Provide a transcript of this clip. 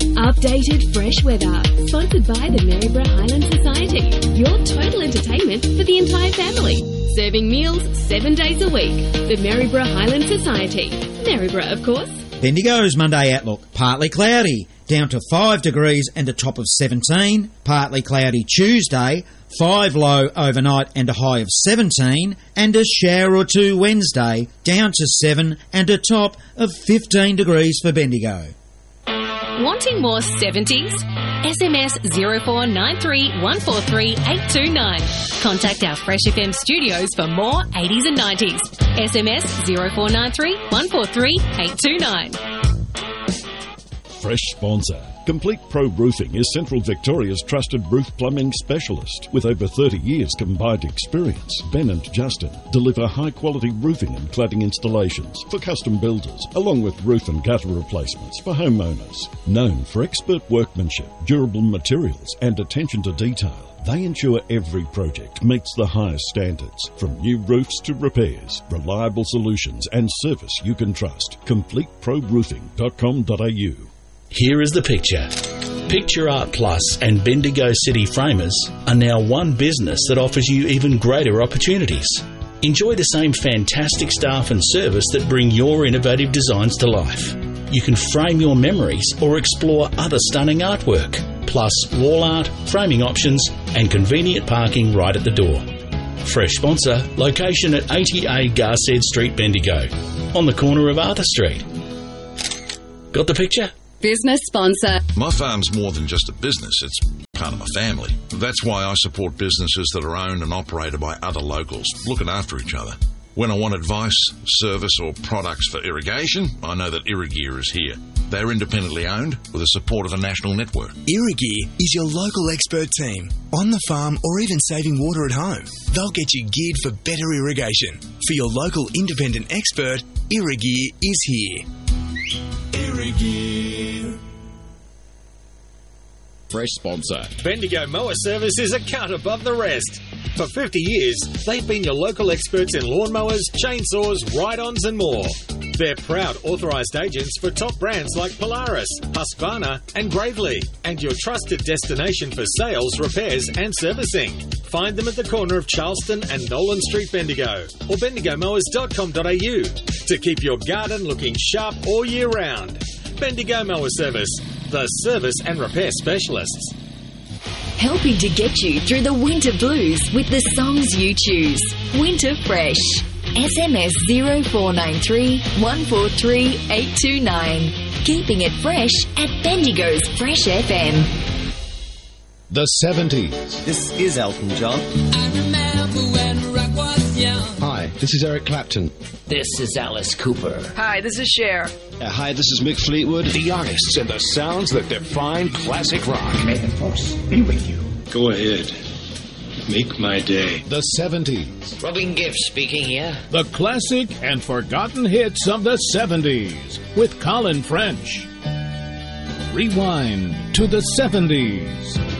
Updated fresh weather. Sponsored by the Maryborough Highland Society. Your total entertainment for the entire family. Serving meals 7 days a week. The Maryborough Highland Society. Maryborough, of course. Bendigo's Monday outlook. Partly cloudy, down to 5 degrees and a top of 17. Partly cloudy Tuesday, 5 low overnight and a high of 17. And a shower or two Wednesday, down to 7 and a top of 15 degrees for Bendigo. Wanting more 70s? SMS 0493 143 829. Contact our Fresh FM studios for more 80s and 90s. SMS 0493 143 829. Fresh sponsor. Complete Pro Roofing is Central Victoria's trusted roof plumbing specialist. With over 30 years combined experience, Ben and Justin deliver high-quality roofing and cladding installations for custom builders, along with roof and gutter replacements for homeowners. Known for expert workmanship, durable materials and attention to detail, they ensure every project meets the highest standards. From new roofs to repairs, reliable solutions and service you can trust. CompleteProRoofing.com.au. Here is the picture. Picture Art Plus and Bendigo City Framers are now one business that offers you even greater opportunities. Enjoy the same fantastic staff and service that bring your innovative designs to life. You can frame your memories or explore other stunning artwork, plus wall art, framing options and convenient parking right at the door. Fresh sponsor, location at 80A Garsed Street, Bendigo, on the corner of Arthur Street. Got the picture? Business sponsor. My farm's more than just a business, it's part of my family. That's why I support businesses that are owned and operated by other locals, looking after each other. When I want advice, service or products for irrigation, I know that Irrigear is here. They're independently owned with the support of a national network. Irrigear is your local expert team, on the farm or even saving water at home. They'll get you geared for better irrigation. For your local independent expert, Irrigear is here. Irrigear. Fresh sponsor. Bendigo Mower Service is a cut above the rest. For 50 years, they've been your local experts in lawnmowers, chainsaws, ride-ons and more. They're proud authorised agents for top brands like Polaris, Husqvarna and Gravely, and your trusted destination for sales, repairs and servicing. Find them at the corner of Charleston and Nolan Street, Bendigo, or bendigomowers.com.au to keep your garden looking sharp all year round. Bendigo Mower Service, the service and repair specialists. Helping to get you through the winter blues with the songs you choose. Winter Fresh. SMS 0493 143 829. Keeping it fresh at Bendigo's Fresh FM. The 70s. This is Elton John. I remember when rock was young. Hi, this is Eric Clapton. This is Alice Cooper. Hi, this is Cher. Hi, this is Mick Fleetwood. The artists and the sounds that define classic rock. May the force be with you. Go ahead. Make my day. The 70s. Robin Gift speaking here. The classic and forgotten hits of the 70s with Colin French. Rewind to the 70s.